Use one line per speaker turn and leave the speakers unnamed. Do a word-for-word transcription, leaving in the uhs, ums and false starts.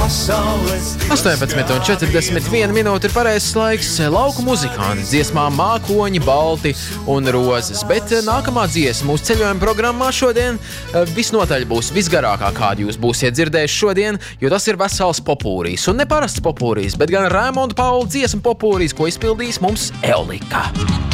astoņpadsmit un četrdesmit viena minūte ir pareizs laiks lauku muzikāni dziesmām Mākoņi, Balti un Rozes. Bet nākamā dziesma mūsu ceļojuma programmā šodien visnotaļ būs visgarākā, kādu jūs būsiet dzirdējuši šodien, jo tas ir vesels popūrijs. Un ne parasts popūrijs, bet gan Raimonda Paula dziesma popūrijs, ko izpildīs mums Eolika.